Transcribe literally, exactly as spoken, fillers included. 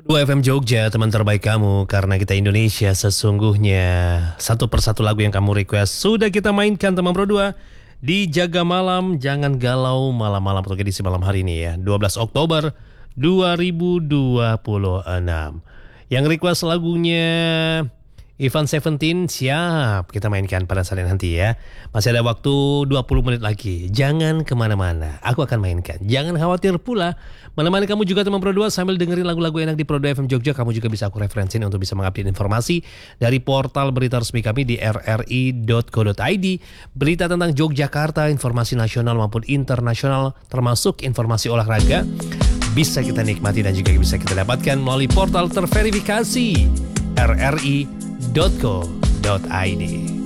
Dua F M Jogja, teman terbaik kamu, karena kita Indonesia sesungguhnya. Satu persatu lagu yang kamu request sudah kita mainkan teman Pro dua di Jaga Malam. Jangan galau malam-malam atau edisi malam hari ini ya, dua belas Oktober dua ribu dua puluh enam. Yang request lagunya Ivan Seventeen, siap kita mainkan pada saat nanti ya. Masih ada waktu dua puluh menit lagi. Jangan kemana-mana, aku akan mainkan. Jangan khawatir pula, menemani kamu juga teman Pro dua sambil dengerin lagu-lagu enak di Pro dua F M Jogja. Kamu juga bisa aku referensiin untuk bisa mengupdate informasi dari portal berita resmi kami di r r i dot co dot i d. Berita tentang Yogyakarta, informasi nasional maupun internasional, termasuk informasi olahraga, bisa kita nikmati dan juga bisa kita dapatkan melalui portal terverifikasi r r i dot co dot i d.